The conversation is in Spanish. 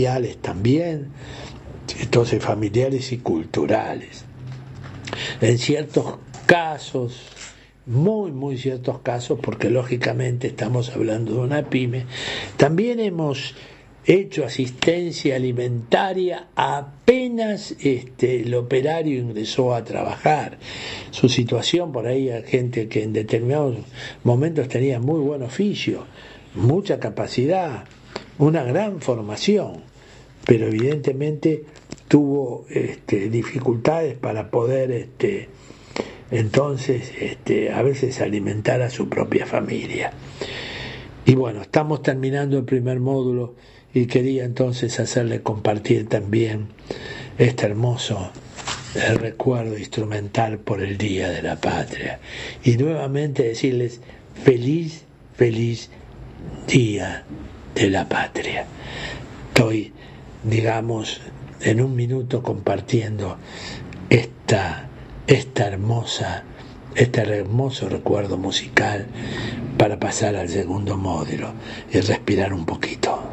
también, entonces familiares y culturales. En ciertos casos, muy ciertos casos, porque lógicamente estamos hablando de una pyme, también hemos hecho asistencia alimentaria apenas el operario ingresó a trabajar. Su situación, por ahí hay gente que en determinados momentos tenía muy buen oficio, mucha capacidad, una gran formación, pero evidentemente tuvo dificultades para poder entonces a veces alimentar a su propia familia. Y bueno, estamos terminando el primer módulo y quería entonces hacerle compartir también este hermoso recuerdo instrumental por el Día de la Patria y nuevamente decirles feliz Día de la Patria. Estoy, digamos, en un minuto compartiendo este hermoso recuerdo musical para pasar al segundo módulo y respirar un poquito.